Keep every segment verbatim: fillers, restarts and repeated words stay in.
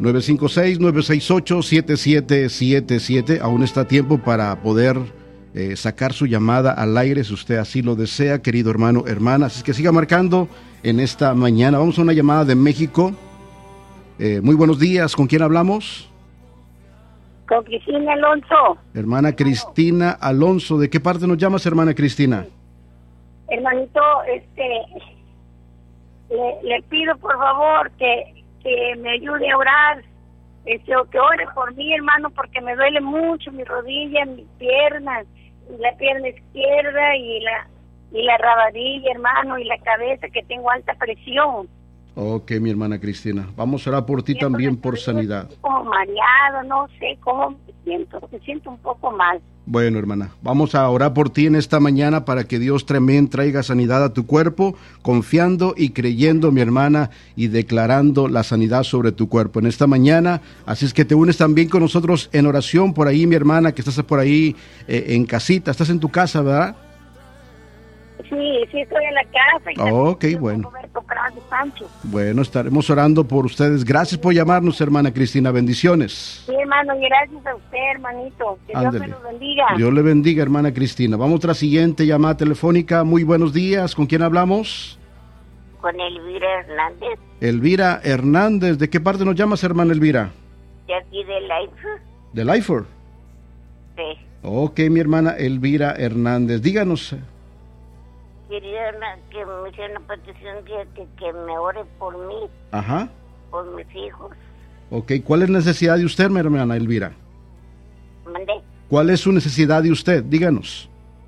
nueve cinco seis, nueve seis ocho, siete siete siete siete. Aún está a tiempo para poder eh, sacar su llamada al aire si usted así lo desea, querido hermano, hermana. Así que siga marcando en esta mañana. Vamos a una llamada de México. Eh, muy buenos días, ¿con quién hablamos? Con Cristina Alonso. Hermana Cristina Alonso, ¿de qué parte nos llamas, hermana Cristina? Hermanito, este, le, le pido por favor que, que me ayude a orar, este, o que ore por mí, hermano, porque me duele mucho mi rodilla, mis piernas, y la pierna izquierda y la y la rabadilla, hermano, y la cabeza, que tengo alta presión. Ok, mi hermana Cristina, vamos a orar por ti también por sanidad. Como mareado, no sé cómo me siento, me siento un poco mal. Bueno, hermana, vamos a orar por ti en esta mañana para que Dios tremendo traiga sanidad a tu cuerpo, confiando y creyendo, mi hermana, y declarando la sanidad sobre tu cuerpo en esta mañana. Así es que te unes también con nosotros en oración por ahí, mi hermana, que estás por ahí eh, en casita. Estás en tu casa, ¿verdad? Sí, sí, estoy en la casa. Y oh, ok, bueno. Roberto Prado Sancho. Bueno, estaremos orando por ustedes. Gracias por llamarnos, hermana Cristina. Bendiciones. Sí, hermano, y gracias a usted, hermanito. Que Ándele. Dios me lo bendiga. Dios le bendiga, hermana Cristina. Vamos a otra siguiente llamada telefónica. Muy buenos días. ¿Con quién hablamos? Con Elvira Hernández. Elvira Hernández. ¿De qué parte nos llamas, hermana Elvira? De aquí de Lifer. ¿De Lifer? Sí. Ok, mi hermana Elvira Hernández. Díganos. Quería que me hiciera una petición que, que, que me ore por mí. Ajá. Por mis hijos. Ok, ¿cuál es la necesidad de usted, mi hermana Elvira? ¿Mandé? ¿Cuál es su necesidad de usted? Díganos.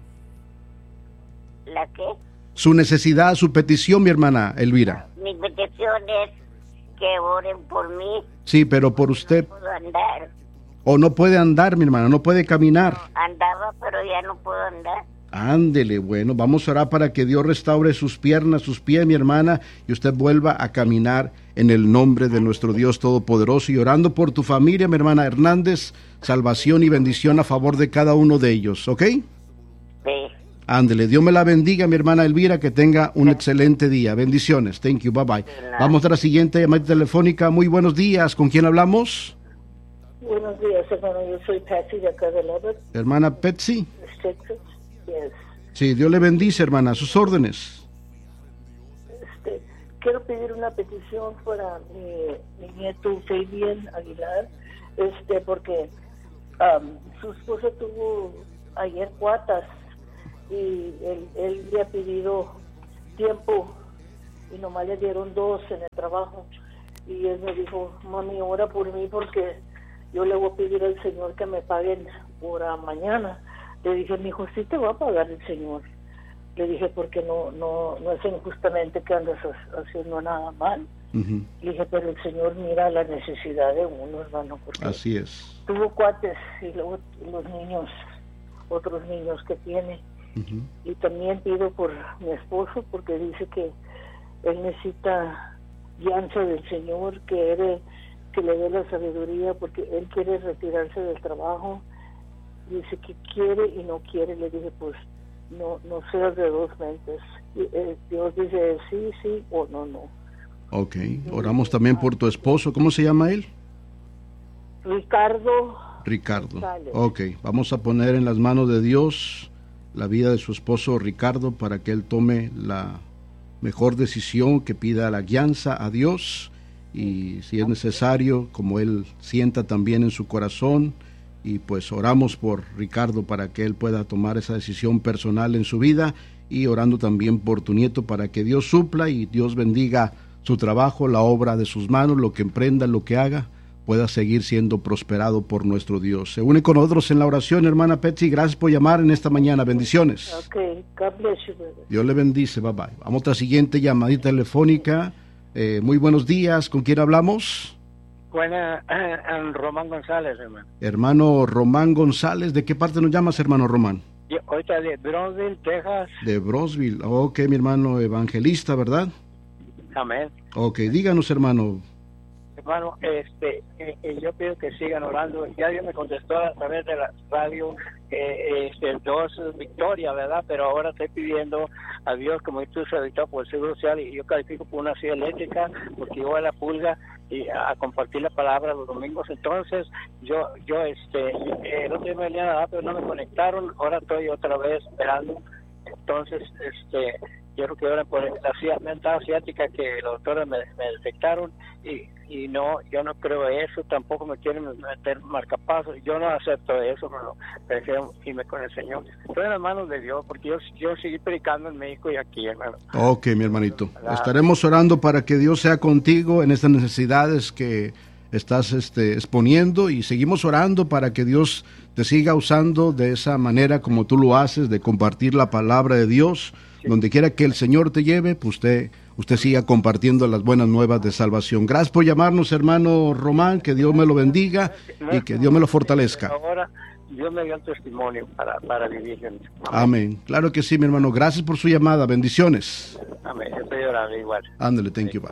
¿La qué? Su necesidad, su petición, mi hermana Elvira. Mi petición es que oren por mí. Sí, pero por usted. No puedo andar. O no puede andar, mi hermana, no puede caminar. No, andaba, pero ya no puedo andar. Ándele, bueno, vamos a orar para que Dios restaure sus piernas, sus pies, mi hermana, y usted vuelva a caminar en el nombre de nuestro Dios Todopoderoso, y orando por tu familia, mi hermana Hernández, salvación y bendición a favor de cada uno de ellos, ¿ok? Sí. Ándele, Dios me la bendiga, mi hermana Elvira, que tenga un excelente día. Bendiciones, thank you, bye bye. Vamos a la siguiente llamada telefónica. Muy buenos días, ¿con quién hablamos? Buenos días, hermano, yo soy Patsy de acá de Lubbock. Hermana Patsy. Texas. Yes. Sí, Dios le bendice, hermana, a sus órdenes. Este, quiero pedir una petición para mi, mi nieto Fabián Aguilar, este, porque um, su esposa tuvo ayer cuatas y él, él le ha pedido tiempo y nomás le dieron dos en el trabajo, y él me dijo, mami, ora por mí porque yo le voy a pedir al Señor que me paguen por mañana. Le dije, mi hijo, sí te va a pagar el Señor. Le dije, porque no no no es injustamente que andas haciendo nada mal. Uh-huh. Le dije, pero el Señor mira la necesidad de uno, hermano. Porque así es. Tuvo cuates y luego los niños, otros niños que tiene. Uh-huh. Y también pido por mi esposo, porque dice que él necesita guianza del Señor, que, él, que le dé la sabiduría, porque él quiere retirarse del trabajo. Dice que quiere y no quiere. Le dije, pues no no seas de dos mentes. Y, eh, Dios dice sí, sí o no, no. Ok, oramos también por tu esposo. ¿Cómo se llama él? Ricardo. Ricardo. Ok, vamos a poner en las manos de Dios la vida de su esposo Ricardo para que él tome la mejor decisión, que pida la guianza a Dios, y si es necesario, como él sienta también en su corazón. Y pues oramos por Ricardo para que él pueda tomar esa decisión personal en su vida, y orando también por tu nieto para que Dios supla y Dios bendiga su trabajo, la obra de sus manos, lo que emprenda, lo que haga, pueda seguir siendo prosperado por nuestro Dios. Se une con nosotros en la oración, hermana Patsy. Gracias por llamar en esta mañana. Bendiciones. Okay. God bless you, brother. Dios le bendice. Bye bye. Vamos a la siguiente llamadita telefónica. Eh, muy buenos días. ¿Con quién hablamos? Buena, eh, Román González, hermano. Hermano Román González, ¿de qué parte nos llamas, hermano Román? Yo, ahorita de Brownsville, Texas. De Brownsville, ok, mi hermano evangelista, ¿verdad? Amén. Ok, díganos, hermano. Hermano, este, eh, eh, yo pido que sigan orando. Ya Dios me contestó a través de la radio, eh, este, dos victorias, ¿verdad? Pero ahora estoy pidiendo a Dios, como tú se habitado por el Seguro Social, y yo califico por una silla eléctrica, porque yo a la pulga y a compartir la palabra los domingos. Entonces yo yo este el otro día me venían a dar, pero no me conectaron. Ahora estoy otra vez esperando. Entonces este yo creo que ahora por la mental asiática que los doctores me, me detectaron, y, y no, yo no creo eso, tampoco me quieren meter marcapasos, yo no acepto eso, pero prefiero irme con el Señor. Estoy en las manos de Dios, porque yo, yo seguí predicando en México y aquí, hermano. Ok, mi hermanito. ¿Verdad? Estaremos orando para que Dios sea contigo en estas necesidades que estás este, exponiendo, y seguimos orando para que Dios te siga usando de esa manera como tú lo haces, de compartir la palabra de Dios. Sí. Donde quiera que el Señor te lleve, pues usted, usted siga compartiendo las buenas nuevas de salvación. Gracias por llamarnos, hermano Román, que Dios me lo bendiga y que Dios me lo fortalezca. Ahora Dios me dio el testimonio para, para vivir. Amén. Amén. Claro que sí, mi hermano. Gracias por su llamada. Bendiciones. Amén. Yo estoy orando igual. Ándale, thank you, bye.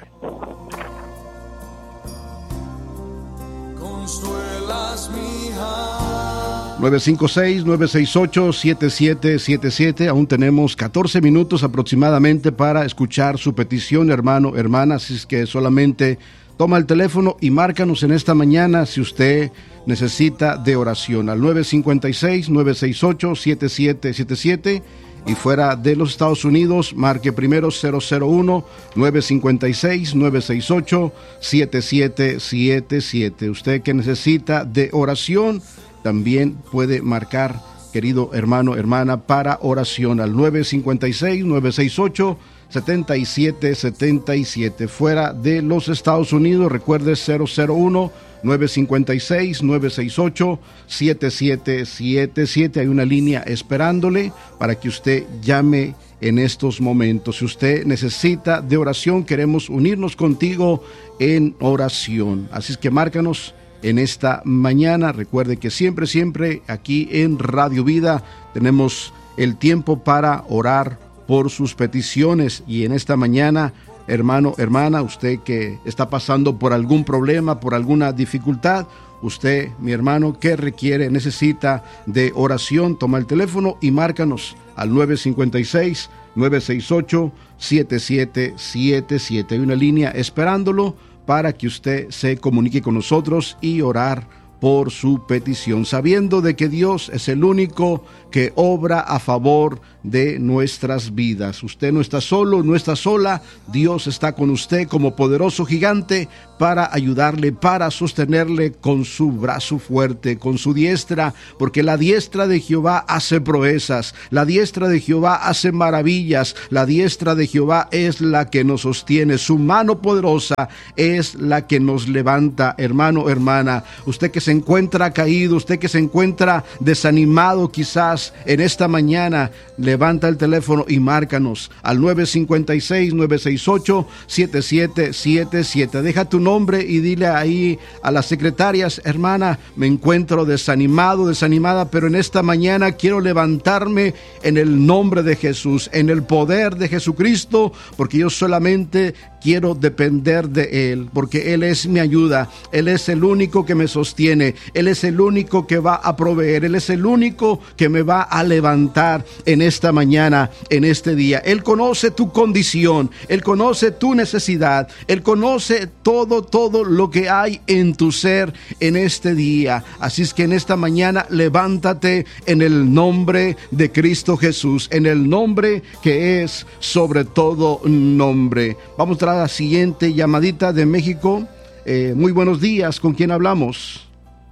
Consuelas mi alma. nueve cinco seis, nueve seis ocho, siete siete siete siete. Aún tenemos catorce minutos aproximadamente para escuchar su petición, hermano, hermana. Así es que solamente toma el teléfono y márcanos en esta mañana si usted necesita de oración al nueve cinco seis, nueve seis ocho, siete siete siete siete. Y fuera de los Estados Unidos, marque primero cero cero uno, nueve cinco seis, nueve seis ocho, siete siete siete siete. Usted que necesita de oración también puede marcar, querido hermano, hermana, para oración al nueve cinco seis, nueve seis ocho, siete siete siete siete. Fuera de los Estados Unidos, recuerde cero cero uno, nueve cinco seis, nueve seis ocho, siete siete siete siete. Hay una línea esperándole para que usted llame en estos momentos. Si usted necesita de oración, queremos unirnos contigo en oración. Así es que márcanos en esta mañana. Recuerde que siempre, siempre aquí en Radio Vida tenemos el tiempo para orar por sus peticiones. Y en esta mañana, hermano, hermana, usted que está pasando por algún problema, por alguna dificultad, usted, mi hermano, que requiere, necesita de oración, toma el teléfono y márcanos al nueve cinco seis, nueve seis ocho, siete siete siete siete. Hay una línea esperándolo para que usted se comunique con nosotros y orar por su petición, sabiendo de que Dios es el único que obra a favor de nuestras vidas. Usted no está solo, no está sola. Dios está con usted como poderoso gigante para ayudarle, para sostenerle con su brazo fuerte, con su diestra, porque la diestra de Jehová hace proezas, la diestra de Jehová hace maravillas, la diestra de Jehová es la que nos sostiene, su mano poderosa es la que nos levanta. Hermano, hermana, usted que se encuentra caído, usted que se encuentra desanimado quizás en esta mañana, levanta el teléfono y márcanos al nueve cinco seis, nueve seis ocho, siete siete siete siete. Deja tu nombre y dile ahí a las secretarias: hermana, me encuentro desanimado, desanimada, pero en esta mañana quiero levantarme en el nombre de Jesús, en el poder de Jesucristo, porque yo solamente quiero depender de Él, porque Él es mi ayuda, Él es el único que me sostiene, Él es el único que va a proveer, Él es el único que me va a levantar en esta mañana, en este día. Él conoce tu condición, Él conoce tu necesidad, Él conoce todo, todo lo que hay en tu ser en este día. Así es que en esta mañana levántate en el nombre de Cristo Jesús, en el nombre que es sobre todo nombre. Vamos a la siguiente llamadita de México. Eh, muy buenos días, ¿con quién hablamos?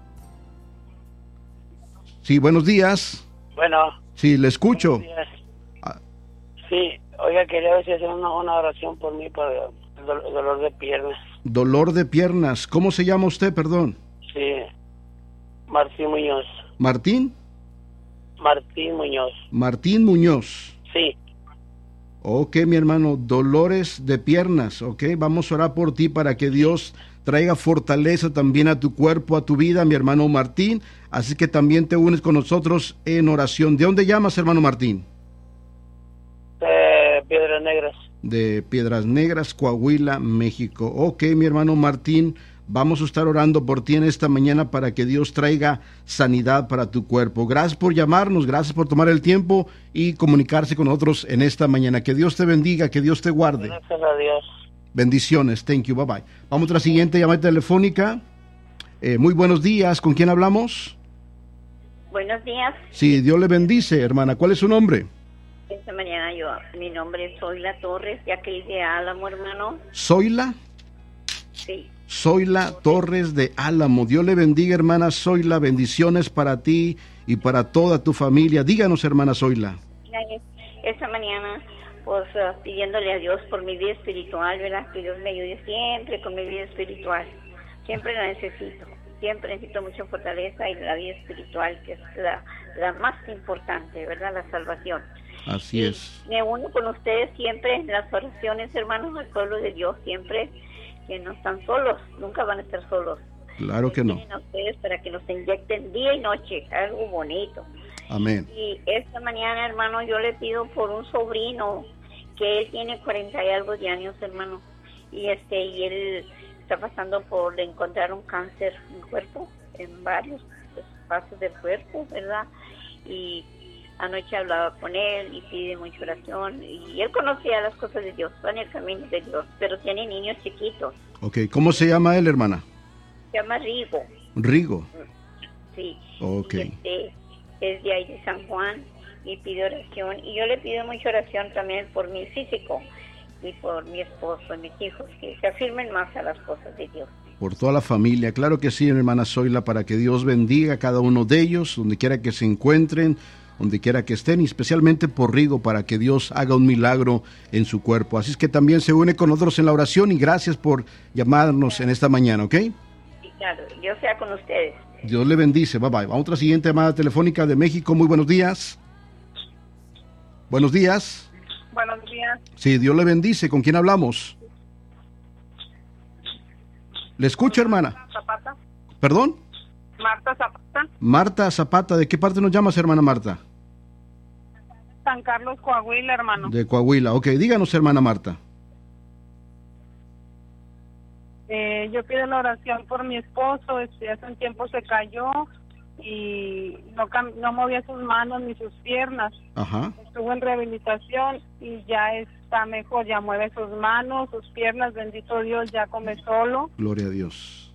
Sí, buenos días. Bueno. Sí, le escucho. Ah. Sí, oiga, quería ver si hacer una, una oración por mí, por el dolor, el dolor de piernas. Dolor de piernas, ¿cómo se llama usted, perdón? Sí, Martín Muñoz. ¿Martín? Martín Muñoz. Martín Muñoz. Sí. Ok, mi hermano, dolores de piernas, ok, vamos a orar por ti para que Dios traiga fortaleza también a tu cuerpo, a tu vida, mi hermano Martín, así que también te unes con nosotros en oración. ¿De dónde llamas, hermano Martín? De Piedras Negras. De Piedras Negras, Coahuila, México. Ok, mi hermano Martín, vamos a estar orando por ti en esta mañana para que Dios traiga sanidad para tu cuerpo. Gracias por llamarnos, gracias por tomar el tiempo y comunicarse con nosotros en esta mañana. Que Dios te bendiga, que Dios te guarde. Gracias a Dios. Bendiciones, thank you, bye bye. Vamos a la siguiente llamada telefónica. Eh, muy buenos días, ¿con quién hablamos? Buenos días. Sí, Dios le bendice, hermana. ¿Cuál es su nombre? Esta mañana yo, mi nombre es Zoila Torres, de aquí de Álamo, hermano. ¿Zoila? Sí. Zoila Torres de Álamo. Dios le bendiga, hermana Zoila. Bendiciones para ti y para toda tu familia. Díganos, hermana Zoila. Esta mañana, pues uh, pidiéndole a Dios por mi vida espiritual, ¿verdad? Que Dios me ayude siempre con mi vida espiritual. Siempre la necesito. Siempre necesito mucha fortaleza y la vida espiritual, que es la, la más importante, ¿verdad? La salvación. Así y es. Me uno con ustedes siempre en las oraciones, hermanos, del pueblo de Dios, siempre que no están solos, nunca van a estar solos. Claro que no. Tienen a ustedes para que nos inyecten día y noche, algo bonito. Amén. Y esta mañana, hermano, yo le pido por un sobrino que él tiene cuarenta y algo de años, hermano, y este y él está pasando por encontrar un cáncer en el cuerpo, en varios espacios del cuerpo, ¿verdad? Y anoche hablaba con él y pide mucha oración, y él conocía las cosas de Dios, va en el camino de Dios, pero tiene niños chiquitos. Ok, ¿cómo se llama él, hermana? Se llama Rigo. Rigo. Sí. Ok. Y este, es de ahí de San Juan y pide oración, y yo le pido mucha oración también por mi físico y por mi esposo y mis hijos, que se afirmen más a las cosas de Dios. Por toda la familia, claro que sí, hermana Zoila, para que Dios bendiga a cada uno de ellos, donde quiera que se encuentren, donde quiera que estén, y especialmente por Rigo, para que Dios haga un milagro en su cuerpo. Así es que también se une con nosotros en la oración, y gracias por llamarnos en esta mañana, ¿ok? Sí, claro, Dios sea con ustedes. Dios le bendice, bye bye. Vamos a otra siguiente llamada telefónica de México. Muy buenos días. Buenos días. Buenos días. Sí, Dios le bendice. ¿Con quién hablamos? Le escucho, hermana. Zapata. ¿Perdón? Marta Zapata. Marta Zapata. ¿De qué parte nos llamas, hermana Marta? San Carlos, Coahuila, hermano. De Coahuila. Ok, díganos, hermana Marta. Eh, yo pido la oración por mi esposo. Este, hace un tiempo se cayó y no, cam- no movía sus manos ni sus piernas. Ajá. Estuvo en rehabilitación y ya está mejor, ya mueve sus manos, sus piernas, bendito Dios, ya come solo. Gloria a Dios.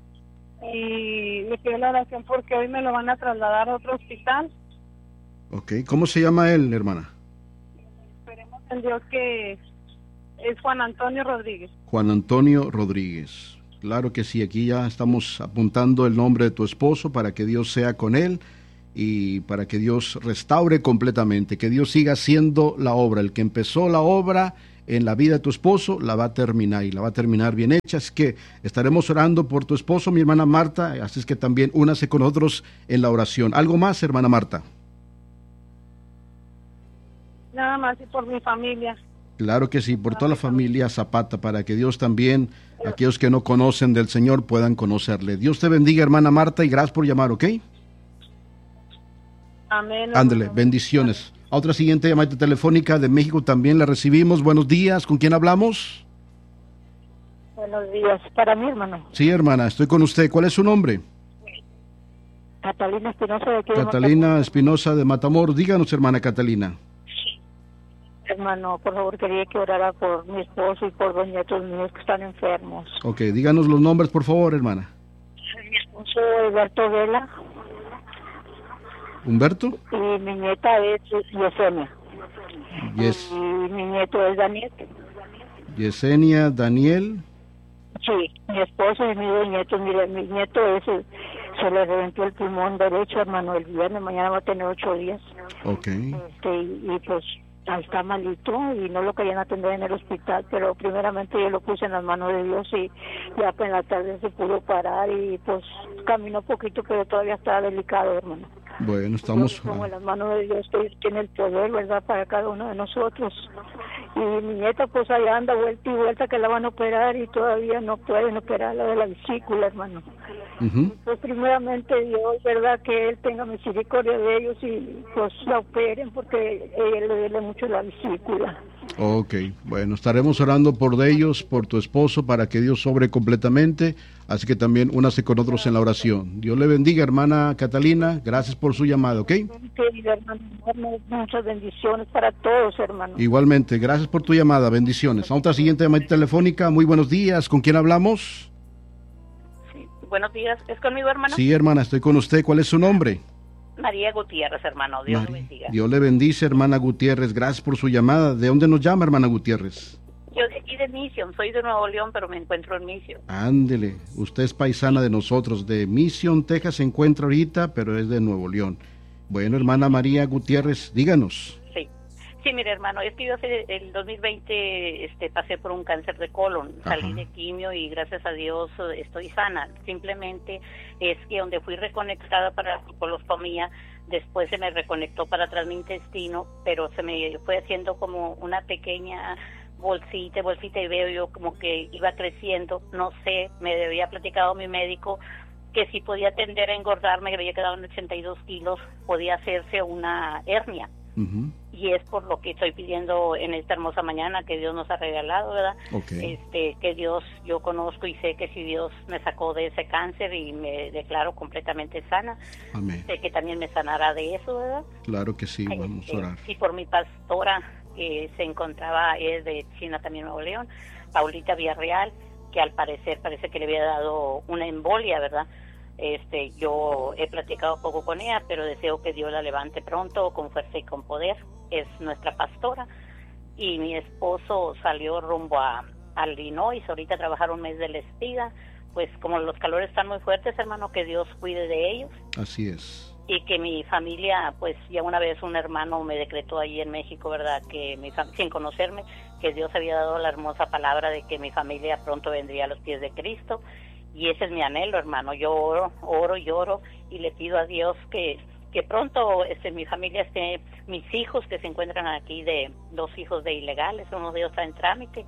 Y le pido la oración porque hoy me lo van a trasladar a otro hospital. Ok, ¿cómo se llama él, hermana? Esperemos en Dios que es Juan Antonio Rodríguez. Juan Antonio Rodríguez. Claro que sí, aquí ya estamos apuntando el nombre de tu esposo para que Dios sea con él y para que Dios restaure completamente, que Dios siga haciendo la obra. El que empezó la obra en la vida de tu esposo la va a terminar y la va a terminar bien hecha. Es que estaremos orando por tu esposo, mi hermana Marta, así es que también únase con nosotros en la oración. ¿Algo más, hermana Marta? Nada más, y por mi familia. Claro que sí, por toda la familia Zapata, para que Dios también, aquellos que no conocen del Señor, puedan conocerle. Dios te bendiga, hermana Marta, y gracias por llamar, ¿ok? Amén. Ándale, bendiciones. A otra siguiente llamada telefónica de México también la recibimos. Buenos días, ¿con quién hablamos? Buenos días, para mí, hermano. Sí, hermana, estoy con usted. ¿Cuál es su nombre? Catalina Espinosa de aquí de Catalina Matamoros. Espinosa de Matamoros. Díganos, hermana Catalina. Hermano, por favor, quería que orara por mi esposo y por dos nietos míos que están enfermos. Ok, díganos los nombres, por favor, hermana. Mi esposo Alberto Vela. ¿Humberto? Y mi nieta es Yesenia. Yes. Y mi nieto es Daniel. Yesenia, Daniel. Sí, mi esposo y mis dos nietos. Mire, mi nieto es, se le reventó el pulmón derecho, hermano, el viernes. Mañana va a tener ocho días. Ok. Este, y, y pues está malito y no lo querían atender en el hospital, pero primeramente yo lo puse en las manos de Dios y ya pues en la tarde se pudo parar y pues caminó poquito, pero todavía está delicado, hermano. Bueno, estamos... Yo pongo en las manos de Dios, que tiene el poder, ¿verdad?, para cada uno de nosotros. Y mi nieta pues allá anda vuelta y vuelta que la van a operar y todavía no pueden operar la de la vesícula, hermano. Uh-huh. Pues primeramente Dios, ¿verdad?, que Él tenga misericordia de ellos y pues la operen porque a ella le duele mucho la vesícula. Ok, bueno, estaremos orando por ellos, por tu esposo, para que Dios sobre completamente, así que también únase con nosotros en la oración. Dios le bendiga, hermana Catalina, gracias por su llamada, ¿ok? Querido hermano, muchas bendiciones para todos, hermano. Igualmente, gracias por tu llamada, bendiciones. A otra siguiente llamada telefónica, muy buenos días, ¿con quién hablamos? Sí, buenos días, ¿es conmigo, hermano? Sí, hermana, estoy con usted, ¿cuál es su nombre? María Gutiérrez, hermano, Dios María. lo bendiga. Dios le bendice, hermana Gutiérrez, gracias por su llamada. ¿De dónde nos llama, hermana Gutiérrez? Yo de aquí de Mission, soy de Nuevo León, pero me encuentro en Mission. Ándele, usted es paisana de nosotros, de Mission, Texas se encuentra ahorita, pero es de Nuevo León. Bueno, hermana María Gutiérrez, díganos. Sí, sí, mire, hermano, es que yo hace el dos mil veinte este, pasé por un cáncer de colon, salí Ajá. de quimio y gracias a Dios estoy sana. Simplemente es que donde fui reconectada para la colostomía, después se me reconectó para atrás mi intestino, pero se me fue haciendo como una pequeña bolsita, bolsita y veo yo como que iba creciendo, no sé, me había platicado mi médico que si podía tender a engordarme, que había quedado en ochenta y dos kilos, podía hacerse una hernia. Uh-huh. Y es por lo que estoy pidiendo en esta hermosa mañana que Dios nos ha regalado, ¿verdad? Okay. Este, que Dios, yo conozco y sé que si Dios me sacó de ese cáncer y me declaro completamente sana, amén, sé que también me sanará de eso, ¿verdad? Claro que sí, vamos este, a orar. Y por mi pastora, que se encontraba, es de China también, Nuevo León, Paulita Villarreal, que al parecer parece que le había dado una embolia, ¿verdad? Este, yo he platicado poco con ella, pero deseo que Dios la levante pronto con fuerza y con poder. Es nuestra pastora y mi esposo salió rumbo a, a Illinois, ahorita a trabajar un mes de la espiga, pues como los calores están muy fuertes, hermano, que Dios cuide de ellos. Así es. Y que mi familia, pues ya una vez un hermano me decretó ahí en México, ¿verdad? Que mi fam- sin conocerme, que Dios había dado la hermosa palabra de que mi familia pronto vendría a los pies de Cristo. Y ese es mi anhelo, hermano. Yo oro, oro y oro y le pido a Dios que, que pronto este, mi familia esté, mis hijos que se encuentran aquí, de dos hijos de ilegales, uno de ellos está en trámite,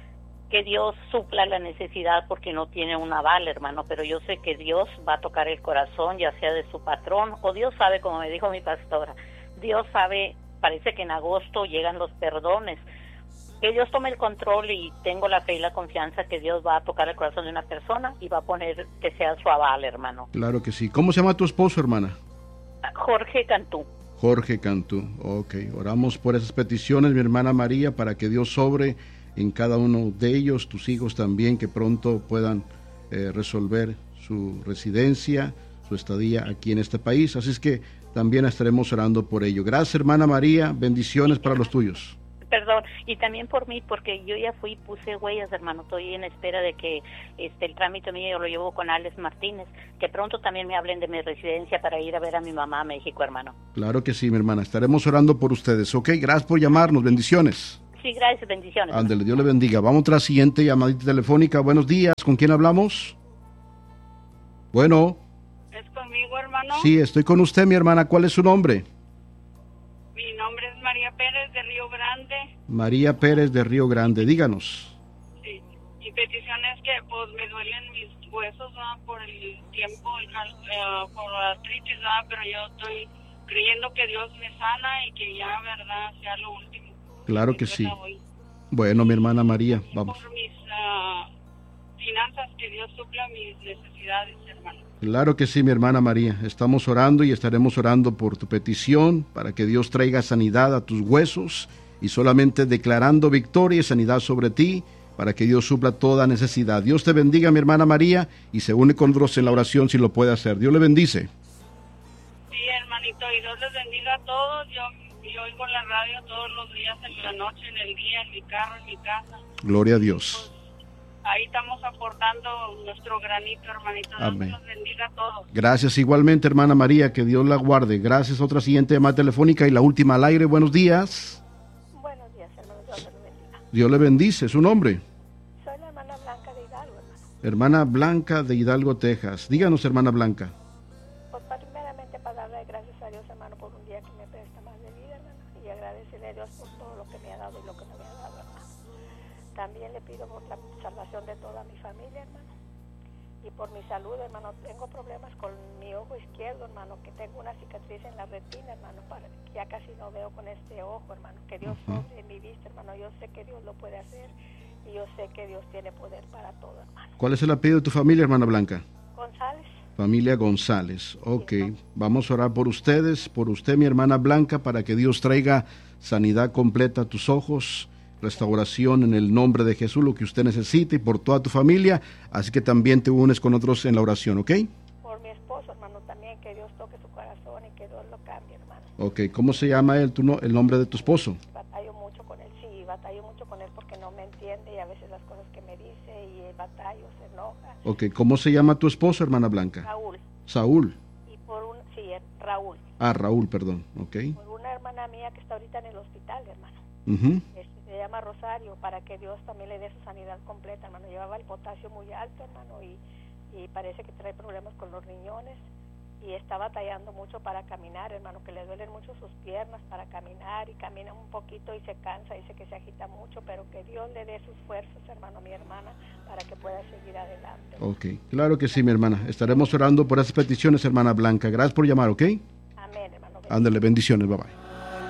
que Dios supla la necesidad porque no tiene un aval, hermano, pero yo sé que Dios va a tocar el corazón, ya sea de su patrón, o Dios sabe, como me dijo mi pastora, Dios sabe, parece que en agosto llegan los perdones, que Dios tome el control y tengo la fe y la confianza que Dios va a tocar el corazón de una persona y va a poner que sea su aval, hermano. Claro que sí. ¿Cómo se llama tu esposo, hermana? Jorge Cantú. Jorge Cantú, ok. Oramos por esas peticiones, mi hermana María, para que Dios sobre en cada uno de ellos, tus hijos también, que pronto puedan eh, resolver su residencia, su estadía aquí en este país. Así es que también estaremos orando por ello. Gracias, hermana María. Bendiciones para los tuyos. Perdón, y también por mí, porque yo ya fui, puse huellas, hermano, estoy en espera de que este el trámite mío yo lo llevo con Alex Martínez, que pronto también me hablen de mi residencia para ir a ver a mi mamá a México, hermano. Claro que sí, mi hermana, estaremos orando por ustedes, ok, gracias por llamarnos, bendiciones. Sí, gracias, bendiciones. Ándele, Dios le bendiga. Vamos a la siguiente llamadita telefónica. Buenos días, ¿con quién hablamos? Bueno. ¿Es conmigo, hermano? Sí, estoy con usted, mi hermana, ¿cuál es su nombre? Mi nombre es María Pérez de Río Grande. María Pérez de Río Grande, díganos. Sí, mi petición es que pues me duelen mis huesos, ¿no? Por el tiempo, uh, por la artritis, ¿no? Pero yo estoy creyendo que Dios me sana y que ya, verdad, sea lo último. Claro que sí. Bueno, mi hermana María, vamos. Por mis uh, finanzas, que Dios supla mis necesidades, hermano. Claro que sí, mi hermana María. Estamos orando y estaremos orando por tu petición para que Dios traiga sanidad a tus huesos y solamente declarando victoria y sanidad sobre ti para que Dios supla toda necesidad. Dios te bendiga, mi hermana María, y se une con nosotros en la oración si lo puede hacer. Dios le bendice. Sí, hermanito, y Dios les bendiga a todos. Yo, yo oigo la radio todos los días, en la noche, en el día, en mi carro, en mi casa. Gloria a Dios. Ahí estamos aportando nuestro granito, hermanito. Dios Amén. nos bendiga a todos. Gracias igualmente, hermana María, que Dios la guarde. Gracias. Otra siguiente llamada telefónica y la última al aire. Buenos días. Buenos días, hermano. Dios le bendiga. Dios le bendice. ¿Su nombre? Soy la hermana Blanca de Hidalgo, hermano. Hermana Blanca de Hidalgo, Texas. Díganos, hermana Blanca. Pues primeramente para darle gracias a Dios, hermano, por un día que me presta más de vida, hermano, y agradecerle a Dios por todo lo que me ha dado y lo que no me ha dado, hermano. También le pido por la salvación de toda mi familia, hermano, y por mi salud, hermano. Tengo problemas con mi ojo izquierdo, hermano, que tengo una cicatriz en la retina, hermano, para, ya casi no veo con este ojo, hermano. Que Dios uh-huh. sobre mi vista, hermano. Yo sé que Dios lo puede hacer y yo sé que Dios tiene poder para todo, hermano. ¿Cuál es el apellido de tu familia, hermana Blanca? González. Familia González. Ok, sí, ¿no? Vamos a orar por ustedes, por usted, mi hermana Blanca, para que Dios traiga sanidad completa a tus ojos, restauración en el nombre de Jesús, lo que usted necesite, y por toda tu familia. Así que también te unes con otros en la oración, ¿ok? Por mi esposo, hermano, también, que Dios toque su corazón y que Dios lo cambie, hermano. Ok, ¿cómo se llama él, tu no, el nombre de tu esposo? Batallo mucho con él, sí, batallo mucho con él porque no me entiende y a veces las cosas que me dice y batallo, se enoja. Ok, ¿cómo se llama tu esposo, hermana Blanca? Raúl. Saúl. Y por un, sí, Raúl. Ah, Raúl, perdón, ok. Por una hermana mía que está ahorita en el hospital, hermano. Uh-huh. Este, se llama Rosario, para que Dios también le dé su sanidad completa, hermano. Llevaba el potasio muy alto, hermano, y, y parece que trae problemas con los riñones y está batallando mucho para caminar, hermano, que le duelen mucho sus piernas para caminar y camina un poquito y se cansa, dice que se agita mucho, pero que Dios le dé sus fuerzas, hermano, a mi hermana, para que pueda seguir adelante. Ok, claro que sí, mi hermana. Estaremos orando por esas peticiones, hermana Blanca. Gracias por llamar, ¿ok? Amén, hermano. Ándale, bendiciones, bye bye.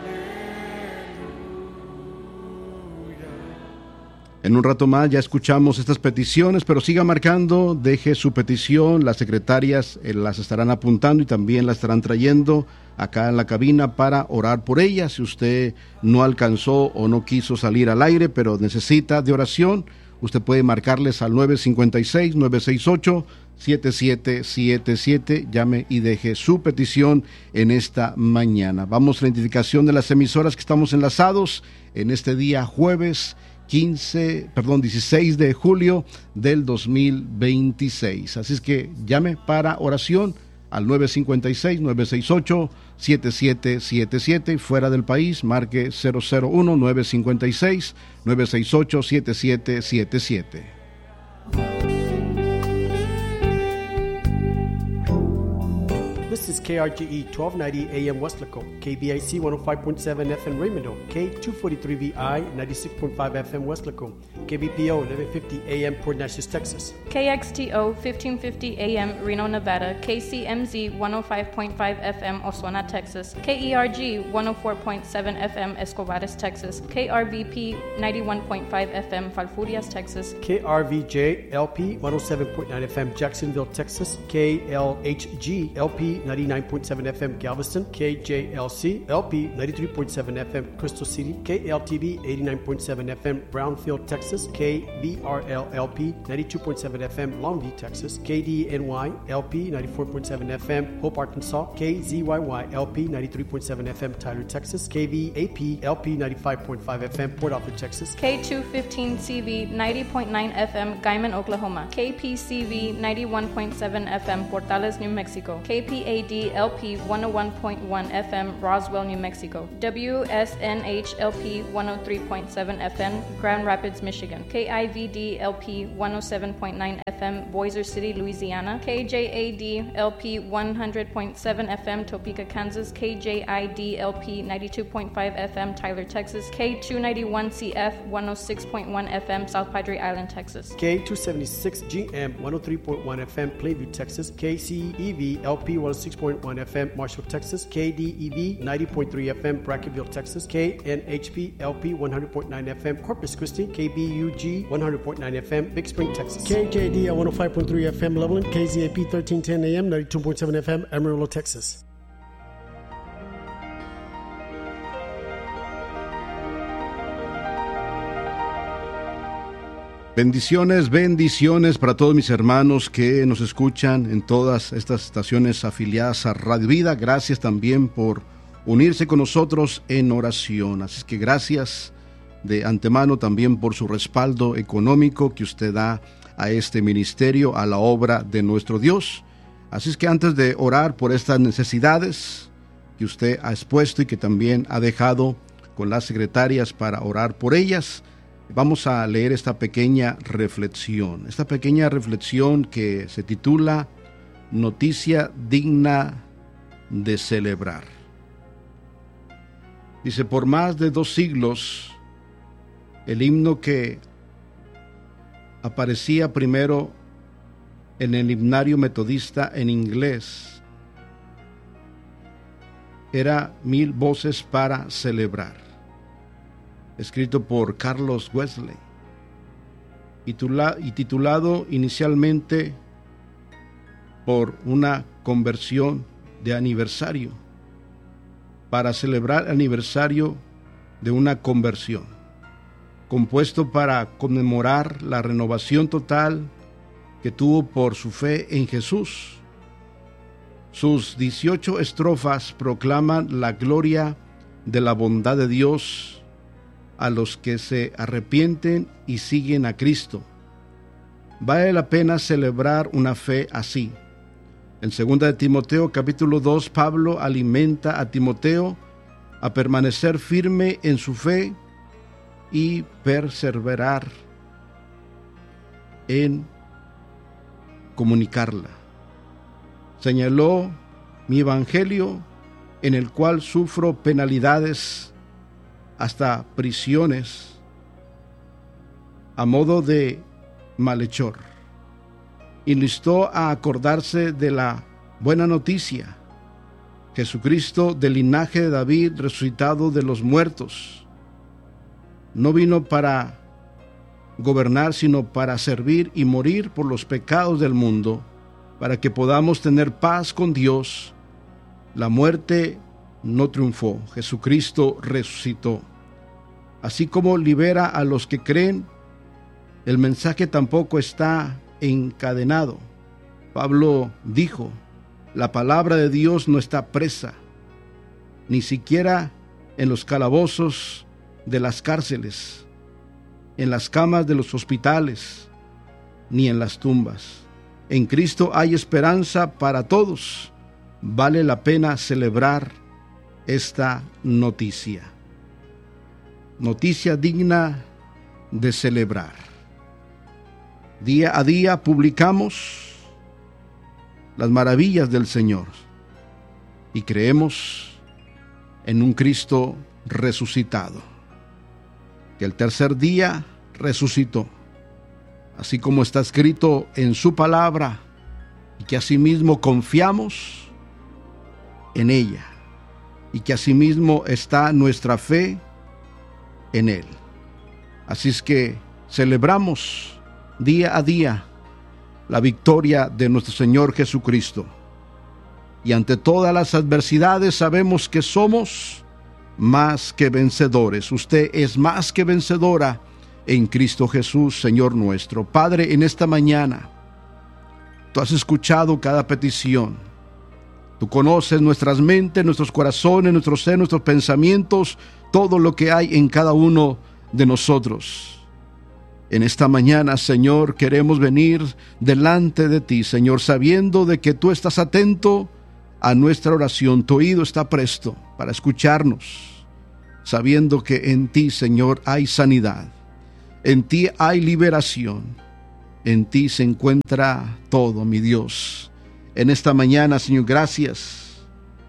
En un rato más ya escuchamos estas peticiones, pero siga marcando, deje su petición, las secretarias eh, las estarán apuntando y también la estarán trayendo acá en la cabina para orar por ella. Si usted no alcanzó o no quiso salir al aire, pero necesita de oración, usted puede marcarles al nueve cinco seis, nueve seis ocho, siete siete siete siete, llame y deje su petición en esta mañana. Vamos a la identificación de las emisoras que estamos enlazados en este día jueves quince, perdón, dieciséis de julio del dos mil veintiséis. Así es que llame para oración al nueve cinco seis, nueve seis ocho, siete siete siete siete. Fuera del país, marque cero cero uno, nueve cinco seis, nueve seis ocho, siete siete siete siete. This is K R G E twelve ninety A M Westlaco, K B I C one oh five point seven F M Raymond, K two forty-three V I ninety-six point five F M Westlaco, K B P O eleven fifty A M Port Neches, Texas, K X T O fifteen fifty A M Reno, Nevada, K C M Z one oh five point five F M Oswego, Texas, K E R G one oh four point seven F M Escobares, Texas, K R V P ninety-one point five F M Falfurrias, Texas, K R V J L P one oh seven point nine F M Jacksonville, Texas, K L H G L P ninety-nine point seven F M Galveston, K J L C L P ninety-three point seven F M Crystal City, K L T V eighty-nine point seven F M Brownfield, Texas, K B R L L P ninety-two point seven F M Longview, Texas, K D N Y L P ninety-four point seven F M Hope, Arkansas, K Z Y Y L P ninety-three point seven F M Tyler, Texas, K V A P L P ninety-five point five F M Port Arthur, Texas, K two fifteen C V ninety point nine F M Guyman, Oklahoma, K P C V ninety-one point seven F M Portales, New Mexico, K P A D L P one oh one point one F M Roswell, New Mexico, W S N H L P one oh three point seven F M Grand Rapids, Michigan, K I V D L P one oh seven point nine F M Boiser City, Louisiana, K J A D L P one hundred point seven F M Topeka, Kansas, K J I D L P ninety-two point five F M Tyler, Texas, K two ninety-one C F one oh six point one F M South Padre Island, Texas, K two seventy-six G M one oh three point one F M Plainview, Texas, K C E V L P one oh six point one F M Marshall, Texas, K D E V ninety point three F M Brackenville, Texas, K N H P L P one hundred point nine F M Corpus Christi, K B U G one hundred point nine F M Big Spring, Texas, K J D L one oh five point three F M Loveland, K Z A P thirteen ten A M ninety-two point seven F M Amarillo, Texas. Bendiciones, bendiciones para todos mis hermanos que nos escuchan en todas estas estaciones afiliadas a Radio Vida. Gracias también por unirse con nosotros en oración. Así que gracias de antemano también por su respaldo económico que usted da a este ministerio, a la obra de nuestro Dios. Así es que antes de orar por estas necesidades que usted ha expuesto y que también ha dejado con las secretarias para orar por ellas, vamos a leer esta pequeña reflexión, esta pequeña reflexión que se titula Noticia digna de celebrar. Dice, por más de dos siglos, el himno que aparecía primero en el himnario metodista en inglés era Mil voces para celebrar, escrito por Carlos Wesley y titulado inicialmente por una conversión de aniversario, para celebrar el aniversario de una conversión, compuesto para conmemorar la renovación total que tuvo por su fe en Jesús. Sus dieciocho estrofas proclaman la gloria de la bondad de Dios a los que se arrepienten y siguen a Cristo. Vale la pena celebrar una fe así. En segunda de Timoteo capítulo dos, Pablo alimenta a Timoteo a permanecer firme en su fe y perseverar en comunicarla. Señaló mi evangelio, en el cual sufro penalidades hasta prisiones a modo de malhechor. Instó a acordarse de la buena noticia: Jesucristo, del linaje de David, resucitado de los muertos, no vino para gobernar, sino para servir y morir por los pecados del mundo, para que podamos tener paz con Dios. La muerte no triunfó, Jesucristo resucitó. Así como libera a los que creen, el mensaje tampoco está encadenado. Pablo dijo: la palabra de Dios no está presa, ni siquiera en los calabozos de las cárceles, en las camas de los hospitales, ni en las tumbas. En Cristo hay esperanza para todos. Vale la pena celebrar esta noticia. Noticia digna de celebrar. Día a día publicamos las maravillas del Señor y creemos en un Cristo resucitado, que el tercer día resucitó, así como está escrito en su palabra, y que asimismo confiamos en ella, y que asimismo está nuestra fe en Él. Así es que celebramos día a día la victoria de nuestro Señor Jesucristo, y ante todas las adversidades sabemos que somos más que vencedores. Usted es más que vencedora en Cristo Jesús, Señor nuestro. Padre, en esta mañana tú has escuchado cada petición. Tú conoces nuestras mentes, nuestros corazones, nuestros seres, nuestros pensamientos, todo lo que hay en cada uno de nosotros. En esta mañana, Señor, queremos venir delante de ti, Señor, sabiendo de que tú estás atento a nuestra oración. Tu oído está presto para escucharnos, sabiendo que en ti, Señor, hay sanidad, en ti hay liberación, en ti se encuentra todo, mi Dios. En esta mañana, Señor, gracias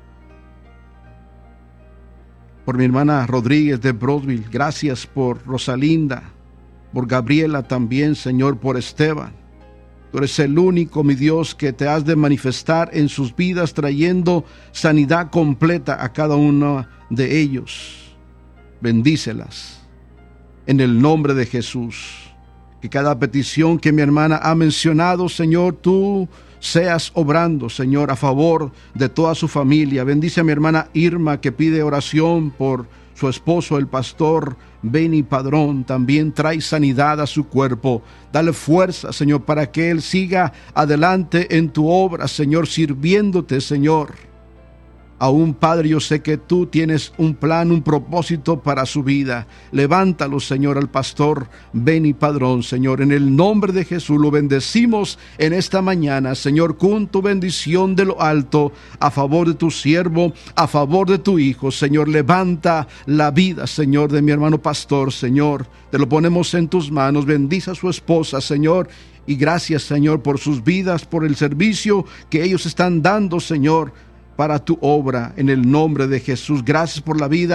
por mi hermana Rodríguez de Broadville, gracias por Rosalinda, por Gabriela también, Señor, por Esteban. Tú eres el único, mi Dios, que te has de manifestar en sus vidas, trayendo sanidad completa a cada uno de ellos. Bendícelas en el nombre de Jesús. Que cada petición que mi hermana ha mencionado, Señor, tú seas obrando, Señor, a favor de toda su familia. Bendice a mi hermana Irma, que pide oración por su esposo, el pastor Benny Padrón. También trae sanidad a su cuerpo. Dale fuerza, Señor, para que él siga adelante en tu obra, Señor, sirviéndote, Señor. Aún, Padre, yo sé que tú tienes un plan, un propósito para su vida. Levántalo, Señor, al pastor Benny Padrón, Señor. En el nombre de Jesús lo bendecimos en esta mañana, Señor, con tu bendición de lo alto, a favor de tu siervo, a favor de tu hijo, Señor. Levanta la vida, Señor, de mi hermano pastor, Señor. Te lo ponemos en tus manos. Bendice a su esposa, Señor. Y gracias, Señor, por sus vidas, por el servicio que ellos están dando, Señor, para tu obra, en el nombre de Jesús. Gracias por la vida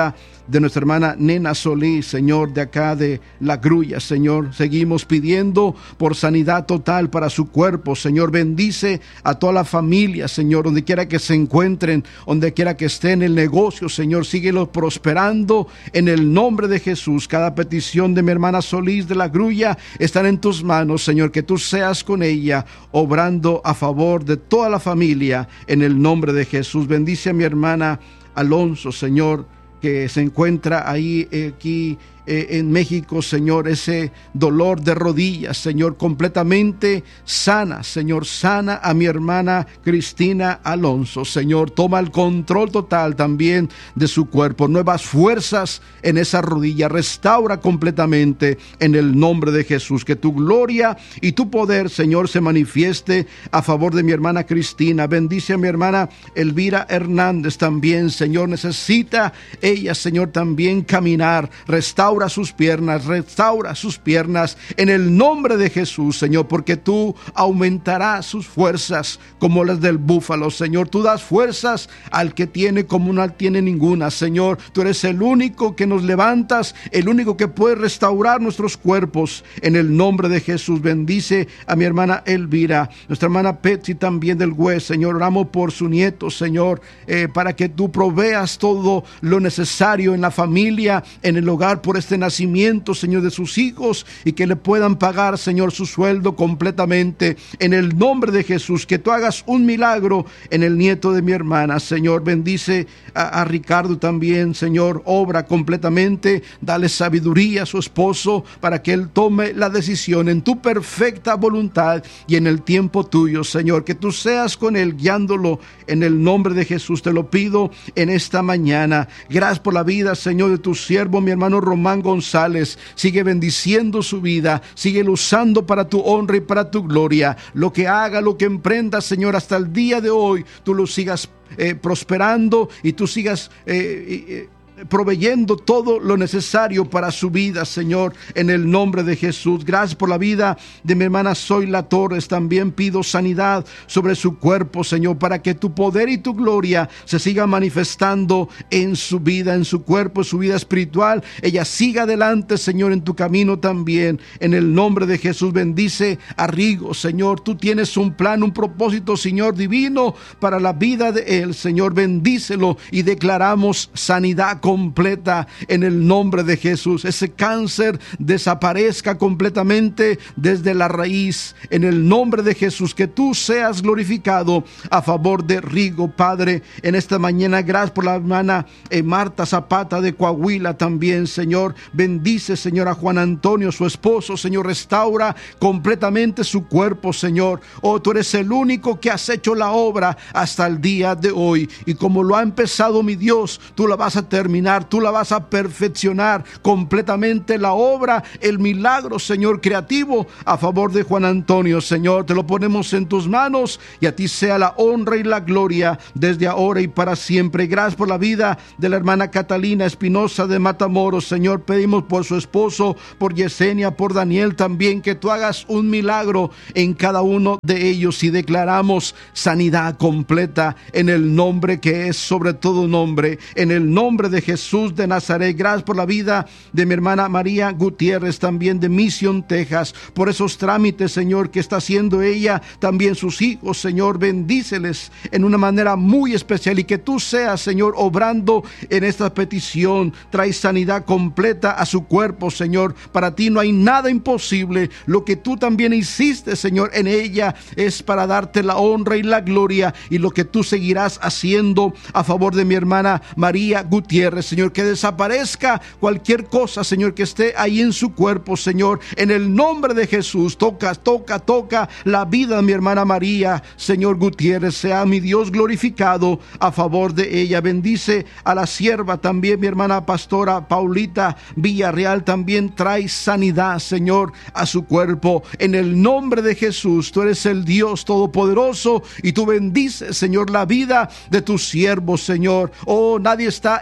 de nuestra hermana Nena Solís, Señor, de acá de La Grulla, Señor. Seguimos pidiendo por sanidad total para su cuerpo, Señor. Bendice a toda la familia, Señor, donde quiera que se encuentren, donde quiera que esté en el negocio, Señor. Síguelos prosperando en el nombre de Jesús. Cada petición de mi hermana Solís de La Grulla están en tus manos, Señor. Que tú seas con ella, obrando a favor de toda la familia en el nombre de Jesús. Bendice a mi hermana Alonso, Señor, que se encuentra ahí, eh, aquí eh, en México, Señor, ese dolor de rodillas, Señor, completamente sana, Señor, sana a mi hermana Cristina Alonso, Señor. Toma el control total también de su cuerpo, nuevas fuerzas en esa rodilla, restaura completamente en el nombre de Jesús. Que tu gloria y tu poder, Señor, se manifieste a favor de mi hermana Cristina. Bendice a mi hermana Elvira Hernández también, Señor. Necesita ella, Señor, también caminar. Restaura sus piernas, restaura sus piernas en el nombre de Jesús, Señor, porque tú aumentarás sus fuerzas como las del búfalo, Señor. Tú das fuerzas al que tiene como no tiene ninguna, Señor. Tú eres el único que nos levantas, el único que puede restaurar nuestros cuerpos en el nombre de Jesús. Bendice a mi hermana Elvira, nuestra hermana Betsy también del Güez, Señor. Oramos por su nieto, Señor, eh, para que tú proveas todo lo necesario en la familia, en el hogar, por este nacimiento, Señor, de sus hijos, y que le puedan pagar, Señor, su sueldo completamente en el nombre de Jesús. Que tú hagas un milagro en el nieto de mi hermana, Señor. Bendice a, a Ricardo también, Señor. Obra completamente, dale sabiduría a su esposo para que él tome la decisión en tu perfecta voluntad y en el tiempo tuyo, Señor. Que tú seas con él, guiándolo en el nombre de Jesús. Te lo pido en esta mañana. Gracias por la vida, Señor, de tu siervo, mi hermano Román González. Sigue bendiciendo su vida, sigue usando para tu honra y para tu gloria. Lo que haga, lo que emprenda, Señor, hasta el día de hoy, tú lo sigas eh, prosperando y tú sigas eh, eh, proveyendo todo lo necesario para su vida, Señor, en el nombre de Jesús. Gracias por la vida de mi hermana Zoila Torres. También pido sanidad sobre su cuerpo, Señor, para que tu poder y tu gloria se siga manifestando en su vida, en su cuerpo, en su vida espiritual. Ella siga adelante, Señor, en tu camino también, en el nombre de Jesús. Bendice a Rigo, Señor. Tú tienes un plan, un propósito, Señor, divino para la vida de él, Señor. Bendícelo y declaramos sanidad completa en el nombre de Jesús. Ese cáncer desaparezca completamente desde la raíz en el nombre de Jesús. Que tú seas glorificado a favor de Rigo, Padre, en esta mañana. Gracias por la hermana eh, Marta Zapata de Coahuila también, Señor. Bendice, Señor, a Juan Antonio, su esposo, Señor. Restaura completamente su cuerpo, Señor. Oh, tú eres el único que has hecho la obra hasta el día de hoy, y como lo ha empezado, mi Dios, tú la vas a terminar. Tú la vas a perfeccionar completamente, la obra, el milagro, Señor, creativo a favor de Juan Antonio, Señor. Te lo ponemos en tus manos, y a ti sea la honra y la gloria desde ahora y para siempre. Gracias por la vida de la hermana Catalina Espinosa de Matamoros, Señor. Pedimos por su esposo, por Yesenia, por Daniel también, que tú hagas un milagro en cada uno de ellos, y declaramos sanidad completa en el nombre que es sobre todo nombre, en el nombre de Jesús de Nazaret. Gracias por la vida de mi hermana María Gutiérrez, también de Mission, Texas, por esos trámites, Señor, que está haciendo ella, también sus hijos, Señor. Bendíceles en una manera muy especial, y que tú seas, Señor, obrando en esta petición. Trae sanidad completa a su cuerpo, Señor. Para ti no hay nada imposible. Lo que tú también hiciste, Señor, en ella es para darte la honra y la gloria, y lo que tú seguirás haciendo a favor de mi hermana María Gutiérrez, Señor. Que desaparezca cualquier cosa, Señor, que esté ahí en su cuerpo, Señor, en el nombre de Jesús. Toca, toca, toca la vida de mi hermana María, Señor Gutiérrez. Sea mi Dios glorificado a favor de ella. Bendice a la sierva también, mi hermana pastora Paulita Villarreal. También trae sanidad, Señor, a su cuerpo, en el nombre de Jesús. Tú eres el Dios todopoderoso, y tú bendices, Señor, la vida de tus siervos, Señor. Oh, nadie está exento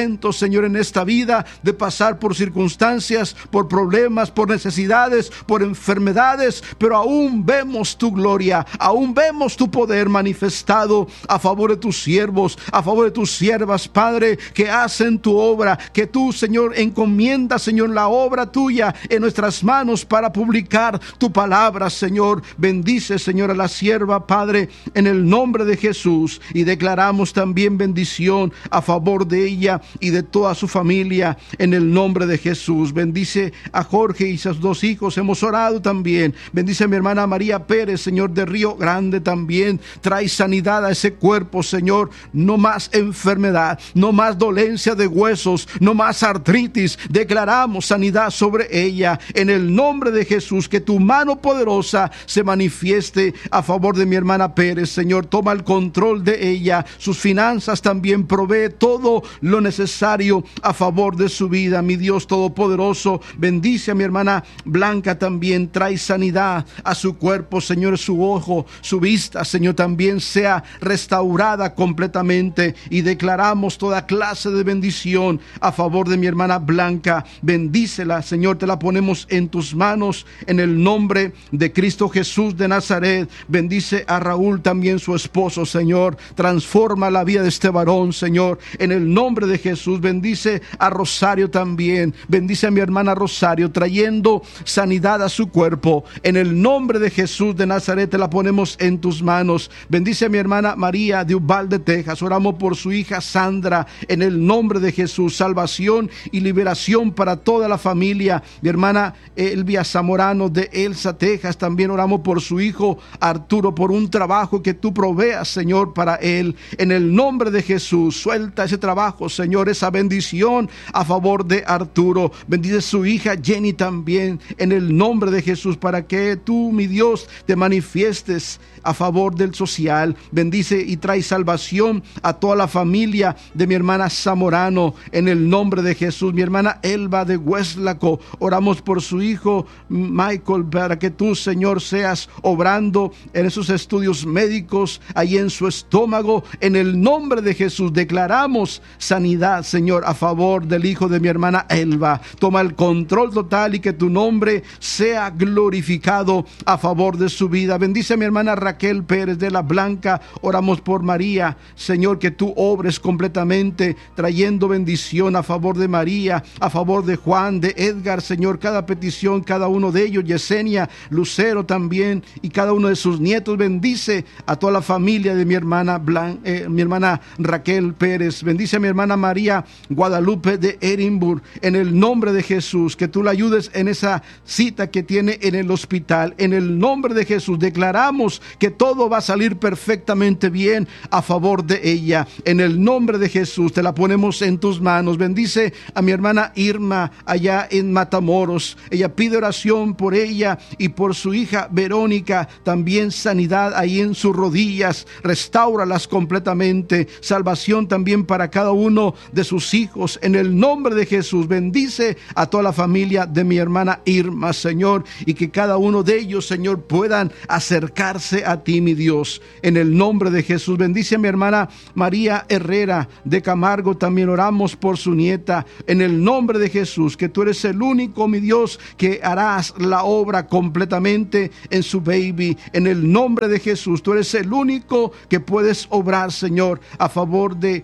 exentos, Señor, en esta vida de pasar por circunstancias, por problemas, por necesidades, por enfermedades, pero aún vemos tu gloria, aún vemos tu poder manifestado a favor de tus siervos, a favor de tus siervas, Padre, que hacen tu obra, que tú, Señor, encomiendas, Señor, la obra tuya en nuestras manos para publicar tu palabra, Señor. Bendice, Señor, a la sierva, Padre, en el nombre de Jesús, y declaramos también bendición a favor de ella y de toda su familia en el nombre de Jesús. Bendice a Jorge y sus dos hijos, hemos orado también. Bendice a mi hermana María Pérez, Señor, de Río Grande también. Trae sanidad a ese cuerpo, Señor. No más enfermedad, no más dolencia de huesos, no más artritis. Declaramos sanidad sobre ella en el nombre de Jesús. Que tu mano poderosa se manifieste a favor de mi hermana Pérez, Señor. Toma el control de ella, sus finanzas también, provee todo lo necesario a favor de su vida, mi Dios todopoderoso. Bendice a mi hermana Blanca también, trae sanidad a su cuerpo, Señor, su ojo, su vista, Señor, también sea restaurada completamente, y declaramos toda clase de bendición a favor de mi hermana Blanca. Bendícela, Señor, te la ponemos en tus manos en el nombre de Cristo Jesús de Nazaret. Bendice a Raúl también, su esposo, Señor. Transforma la vida de este varón, Señor, en el nombre de Jesús. Bendice a Rosario también. Bendice a mi hermana Rosario, trayendo sanidad a su cuerpo. En el nombre de Jesús de Nazaret te la ponemos en tus manos. Bendice a mi hermana María de Uvalde, Texas. Oramos por su hija Sandra en el nombre de Jesús. Salvación y liberación para toda la familia. Mi hermana Elvia Zamorano de Elsa, Texas. También oramos por su hijo Arturo, por un trabajo que tú proveas, Señor, para él. En el nombre de Jesús, suelta ese trabajo, Señor, esa bendición a favor de Arturo. Bendice su hija Jenny también en el nombre de Jesús, para que tú, mi Dios, te manifiestes a favor del social. Bendice y trae salvación a toda la familia de mi hermana Zamorano en el nombre de Jesús. Mi hermana Elba de Hueslaco, oramos por su hijo Michael, para que tú, Señor, seas obrando en esos estudios médicos, ahí en su estómago, en el nombre de Jesús. Declaramos sanidad, Señor, a favor del hijo de mi hermana Elba. Toma el control total y que tu nombre sea glorificado a favor de su vida. Bendice a mi hermana Raquel Pérez de la Blanca. Oramos por María, Señor, que tú obres completamente, trayendo bendición a favor de María, a favor de Juan, de Edgar, Señor, cada petición, cada uno de ellos, Yesenia, Lucero también, y cada uno de sus nietos. Bendice a toda la familia de mi hermana Blan, eh, mi hermana Raquel Pérez. Bendice a mi hermana María Guadalupe de Edimburgo en el nombre de Jesús. Que tú la ayudes en esa cita que tiene en el hospital. En el nombre de Jesús declaramos que todo va a salir perfectamente bien a favor de ella. En el nombre de Jesús te la ponemos en tus manos. Bendice a mi hermana Irma allá en Matamoros. Ella pide oración por ella y por su hija Verónica. También sanidad ahí en sus rodillas. Restáuralas completamente. Salvación también para cada uno de sus hijos. En el nombre de Jesús, bendice a toda la familia de mi hermana Irma, Señor, y que cada uno de ellos, Señor, puedan acercarse a ti, mi Dios. En el nombre de Jesús, bendice a mi hermana María Herrera de Camargo. También oramos por su nieta. En el nombre de Jesús, que tú eres el único, mi Dios, que harás la obra completamente en su baby. En el nombre de Jesús, tú eres el único que puedes obrar, Señor, a favor de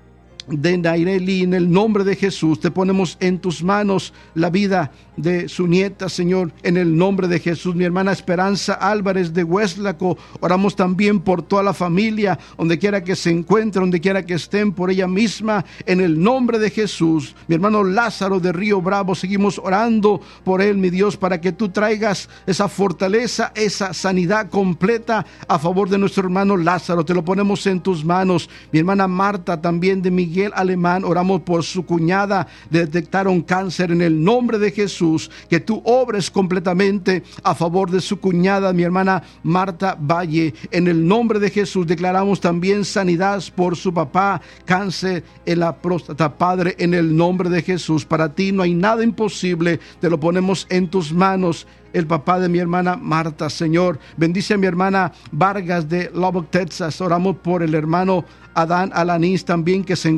de Naireli. En el nombre de Jesús te ponemos en tus manos la vida de su nieta, Señor, en el nombre de Jesús. Mi hermana Esperanza Álvarez de Hueslaco, oramos también por toda la familia, donde quiera que se encuentre, donde quiera que estén, por ella misma, en el nombre de Jesús. Mi hermano Lázaro de Río Bravo, seguimos orando por él, mi Dios, para que tú traigas esa fortaleza, esa sanidad completa a favor de nuestro hermano Lázaro. Te lo ponemos en tus manos. Mi hermana Marta también de Miguel Alemán, oramos por su cuñada, le detectaron cáncer. En el nombre de Jesús, que tú obres completamente a favor de su cuñada, mi hermana Marta Valle. En el nombre de Jesús declaramos también sanidad por su papá, cáncer en la próstata. Padre, en el nombre de Jesús, para ti no hay nada imposible. Te lo ponemos en tus manos. El papá de mi hermana Marta, Señor, bendice a mi hermana Vargas de Lubbock, Texas. Oramos por el hermano Adán Alanís también, que se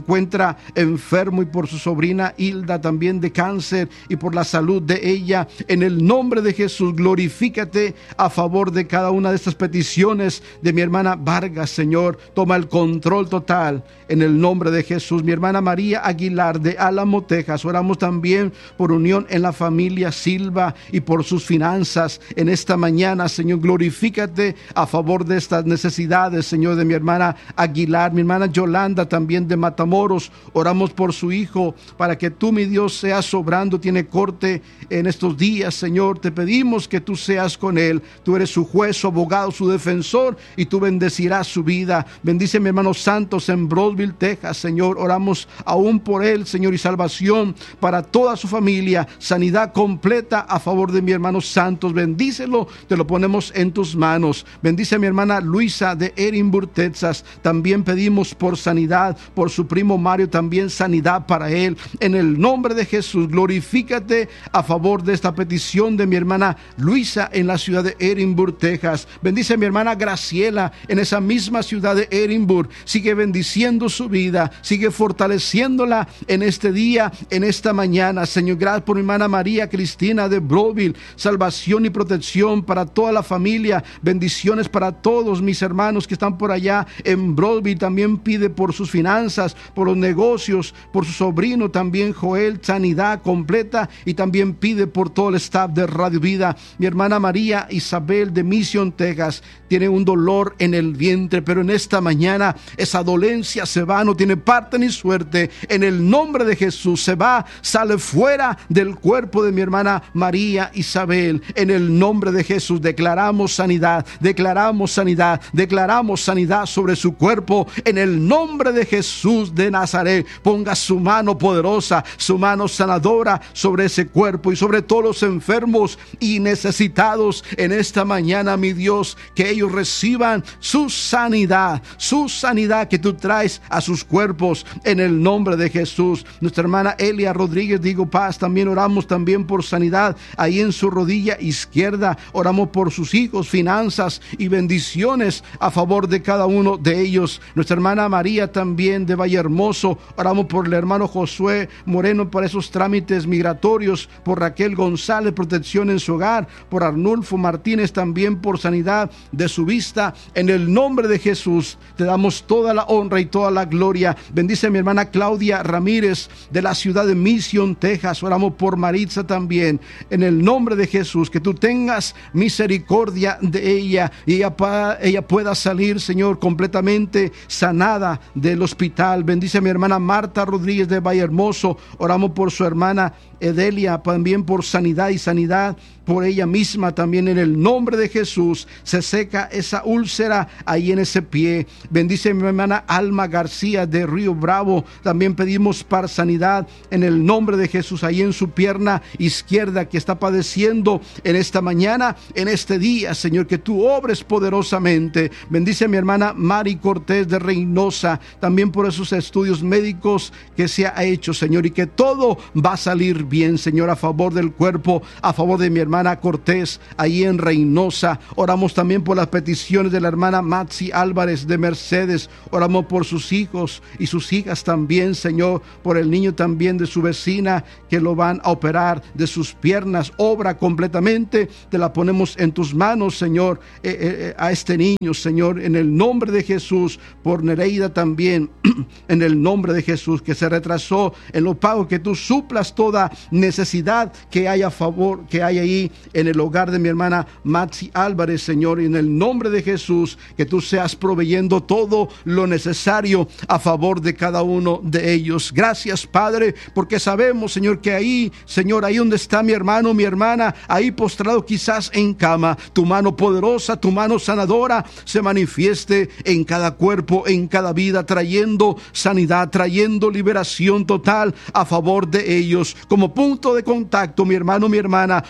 encuentra enfermo, y por su sobrina Hilda también de cáncer, y por la salud de ella. En el nombre de Jesús, glorifícate a favor de cada una de estas peticiones de mi hermana Vargas, Señor. Toma el control total en el nombre de Jesús. Mi hermana María Aguilar de Álamo, Texas, oramos también por unión en la familia Silva y por sus finanzas en esta mañana, Señor. Glorifícate a favor de estas necesidades, Señor, de mi hermana Aguilar. Mi hermana Yolanda también de Matamoros, oramos por su hijo para que tú, mi Dios, seas sobrando. Tiene corte en estos días, Señor. Te pedimos que tú seas con él. Tú eres su juez, su abogado, su defensor, y tú bendecirás su vida. Bendice a mi hermano Santos en Brownsville, Texas, Señor. Oramos aún por él, Señor, y salvación para toda su familia, sanidad completa a favor de mi hermano Santos. Bendícelo, te lo ponemos en tus manos. Bendice a mi hermana Luisa de Edinburgh, Texas. También pedimos por sanidad, por su primo Mario, también sanidad para él. En el nombre de Jesús, glorifícate a favor de esta petición de mi hermana Luisa en la ciudad de Edinburgh, Texas. Bendice a mi hermana Graciela en esa misma ciudad de Edinburgh. Sigue bendiciendo su vida, sigue fortaleciéndola en este día, en esta mañana, Señor. Gracias por mi hermana María Cristina de Brownsville. Salvación y protección para toda la familia. Bendiciones para todos mis hermanos que están por allá en Brownsville. También pide por sus finanzas, por los negocios, por su sobrino también Joel, sanidad completa, y también pide por todo el staff de Radio Vida. Mi hermana María Isabel de Mission, Texas, tiene un dolor en el vientre, pero en esta mañana esa dolencia se va, no tiene parte ni suerte. En el nombre de Jesús se va, sale fuera del cuerpo de mi hermana María Isabel. En el nombre de Jesús declaramos sanidad, declaramos sanidad, declaramos sanidad sobre su cuerpo. En el nombre de Jesús de Nazaret, ponga su mano poderosa, su mano sanadora sobre ese cuerpo y sobre todos los enfermos y necesitados en esta mañana, mi Dios, que ellos reciban su sanidad, su sanidad que tú traes a sus cuerpos en el nombre de Jesús. Nuestra hermana Elia Rodríguez, digo paz, también oramos también por sanidad ahí en su rodilla izquierda. Oramos por sus hijos, finanzas y bendiciones a favor de cada uno de ellos. Nuestra hermana María también de Vallehermoso, oramos por el hermano Josué Moreno para esos trámites migratorios, por Raquel González, protección en su hogar, por Arnulfo Martínez también por sanidad de su vista. En el nombre de Jesús te damos toda la honra y toda la gloria. Bendice a mi hermana Claudia Ramírez de la ciudad de Mission, Texas. Oramos por Maritza también. En el nombre de Jesús, que tú tengas misericordia de ella y ella, ella pueda salir, Señor, completamente sanada del hospital. Bendice a mi hermana Marta Rodríguez de Vallehermoso. Oramos por su hermana Edelia, también por sanidad y sanidad por ella misma también. En el nombre de Jesús se seca esa úlcera ahí en ese pie. Bendice a mi hermana Alma García de Río Bravo. También pedimos para sanidad en el nombre de Jesús ahí en su pierna izquierda que está padeciendo en esta mañana, en este día, Señor, que tú obres poderosamente. Bendice a mi hermana Mari Cortés de Reynosa, también por esos estudios médicos que se ha hecho, Señor, y que todo va a salir bien, Señor, a favor del cuerpo, a favor de mi hermana Cortés ahí en Reynosa. Oramos también por las peticiones de la hermana Maxi Álvarez de Mercedes. Oramos por sus hijos y sus hijas también, Señor, por el niño también de su vecina que lo van a operar de sus piernas. Obra completamente, te la ponemos en tus manos, Señor, eh, eh, a este niño, Señor, en el nombre de Jesús. Por Nereida también, en el nombre de Jesús, que se retrasó en los pagos, que tú suplas toda necesidad que haya a favor, que haya ahí en el hogar de mi hermana Maxi Álvarez, Señor, y en el nombre de Jesús, que tú seas proveyendo todo lo necesario a favor de cada uno de ellos. Gracias, Padre, porque sabemos, Señor, que ahí, Señor, ahí donde está mi hermano, mi hermana, ahí postrado quizás en cama, tu mano poderosa, tu mano sanadora se manifieste en cada cuerpo, en cada vida, trayendo sanidad, trayendo liberación total a favor de ellos. Como punto de contacto, mi hermano, mi hermana, usted que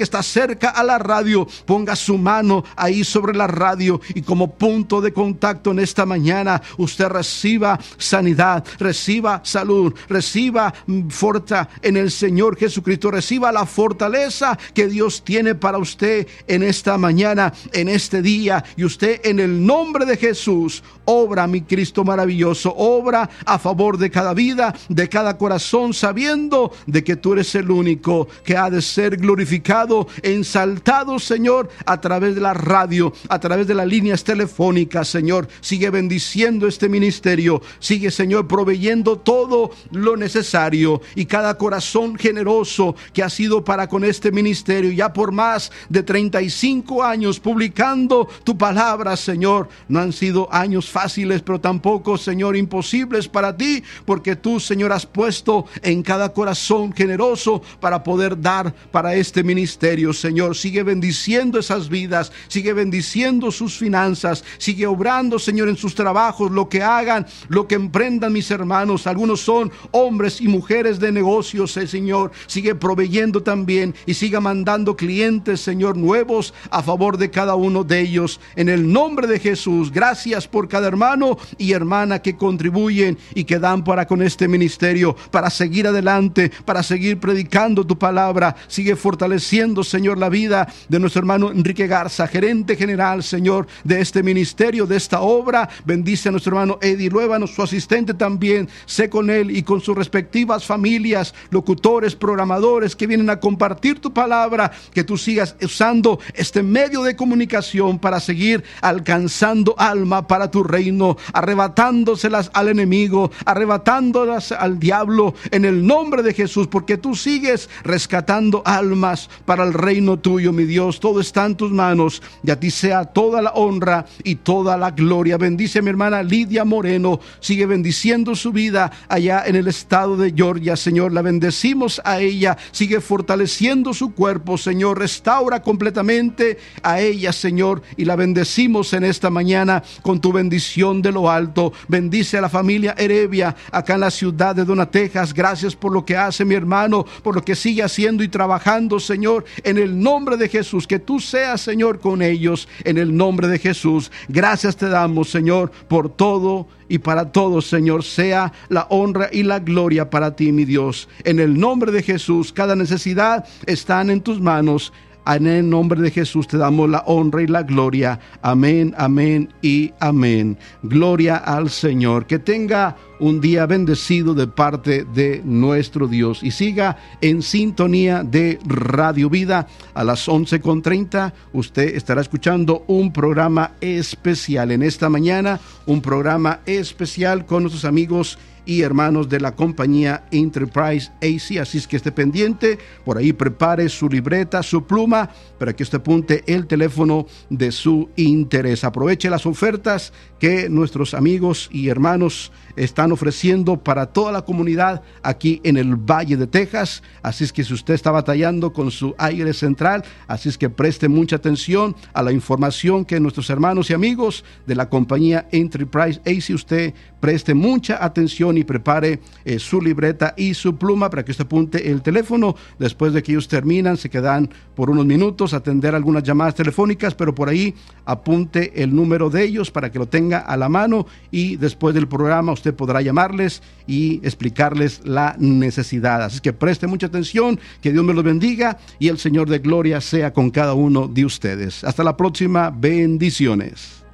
está cerca a la radio, ponga su mano ahí sobre la radio y como punto de contacto en esta mañana, usted reciba sanidad, reciba salud, reciba fuerza en el Señor Jesucristo, reciba la fortaleza que Dios tiene para usted en esta mañana, en este día. Y usted, en el nombre de Jesús, obra, mi Cristo maravilloso, obra a favor de cada vida, de cada corazón, sabiendo de que tú eres el único que ha de ser glorificado, exaltado, Señor, a través de la radio, a través de las líneas telefónicas. Señor, sigue bendiciendo este ministerio, sigue, Señor, proveyendo todo lo necesario, y cada corazón generoso que ha sido para con este ministerio, ya por más de treinta y cinco años publicando tu palabra, Señor. No han sido años fáciles, pero tampoco, Señor, imposibles para ti, porque tú, Señor, has puesto en cada corazón generoso para poder dar para este ministerio. Señor, sigue bendiciendo esas vidas, sigue bendiciendo sus finanzas, sigue obrando, Señor, en sus trabajos, lo que hagan, lo que emprendan mis hermanos. Algunos son hombres y mujeres de negocios, eh, Señor, sigue proveyendo también y siga mandando clientes, Señor, nuevos a favor de cada uno de ellos, en el nombre de Jesús. Gracias por cada hermano y hermana que contribuyen y que dan para con este ministerio, para seguir adelante, para seguir predicando tu palabra. Sigue fortaleciendo, Señor, la vida de nuestro hermano Enrique Garza, gerente general, Señor, de este ministerio, de esta obra. Bendice a nuestro hermano Eddie Luébano, su asistente también. Sé con él y con sus respectivas familias, locutores, programadores que vienen a compartir tu palabra. Que tú sigas usando este medio de comunicación para seguir alcanzando alma para tu reino, arrebatándoselas al enemigo, arrebatándolas al diablo, en el nombre de Jesús, porque tú sigues rescatando almas para el reino tuyo, mi Dios. Todo está en tus manos, y a ti sea toda la honra y toda la gloria. Bendice a mi hermana Lidia Moreno, sigue bendiciendo su vida allá en el estado de Georgia, Señor. La bendecimos a ella, sigue fortaleciendo su cuerpo, Señor. Restaura completamente a ella, Señor, y la bendecimos en esta mañana con tu bendición de lo alto. Bendice a la familia Heredia acá en la ciudad de Dona, Texas. Gracias por lo que hace mi hermano, por lo que sigue haciendo y trabajando, Señor, en el nombre de Jesús. Que tú seas, Señor, con ellos, en el nombre de Jesús. Gracias te damos, Señor, por todo y para todos, Señor. Sea la honra y la gloria para ti, mi Dios. En el nombre de Jesús, cada necesidad están en tus manos. En el nombre de Jesús te damos la honra y la gloria. Amén, amén y amén. Gloria al Señor. Que tenga un día bendecido de parte de nuestro Dios, y siga en sintonía de Radio Vida. A las once con treinta usted estará escuchando un programa especial en esta mañana, un programa especial con nuestros amigos y hermanos de la compañía Enterprise A C. Así es que esté pendiente, por ahí prepare su libreta, su pluma, para que usted apunte el teléfono de su interés. Aproveche las ofertas que nuestros amigos y hermanos están ofreciendo para toda la comunidad aquí en el Valle de Texas. Así es que si usted está batallando con su aire central, así es que preste mucha atención a la información que nuestros hermanos y amigos de la compañía Enterprise A C, usted preste mucha atención y prepare eh, su libreta y su pluma para que usted apunte el teléfono. Después de que ellos terminan, se quedan por unos minutos a atender algunas llamadas telefónicas, pero por ahí apunte el número de ellos para que lo tenga a la mano, y después del programa usted podrá llamarles y explicarles la necesidad. Así que preste mucha atención, que Dios me los bendiga y el Señor de gloria sea con cada uno de ustedes. Hasta la próxima, bendiciones.